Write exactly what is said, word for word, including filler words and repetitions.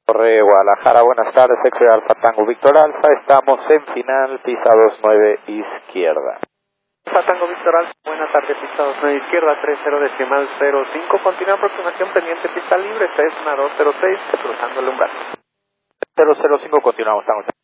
Torre Guadalajara, buenas tardes, X Alfa Tango Víctor Alfa, estamos en final, pista dos nueve izquierda. Alfa Tango Víctor Alfa, buenas tardes, pista dos nueve izquierda, tres cero decimal cero cinco, continúa aproximación pendiente, pista libre, seis uno dos cero seis, cruzando el umbral. cero cero cinco, continuamos, estamos.